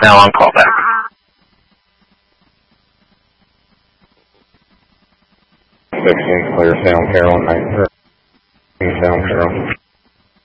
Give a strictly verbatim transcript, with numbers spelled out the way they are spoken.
now on callback. sixteen, clear Sound Carroll, nine, Sound Carroll.